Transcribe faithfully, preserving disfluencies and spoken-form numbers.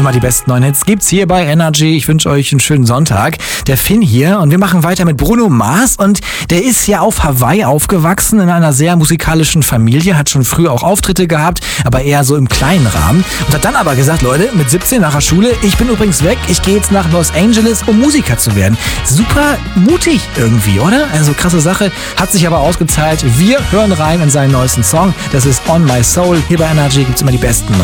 immer die besten neuen Hits gibt's hier bei Energy. Ich wünsche euch einen schönen Sonntag. Der Finn hier und wir machen weiter mit Bruno Mars und der ist ja auf Hawaii aufgewachsen in einer sehr musikalischen Familie, hat schon früh auch Auftritte gehabt, aber eher so im kleinen Rahmen und hat dann aber gesagt, Leute, mit siebzehn nach der Schule, ich bin übrigens weg, ich gehe jetzt nach Los Angeles, um Musiker zu werden. Super mutig irgendwie, oder? Also krasse Sache, hat sich aber ausgezahlt. Wir hören rein in seinen neuesten Song, das ist On My Soul. Hier bei Energy gibt's immer die besten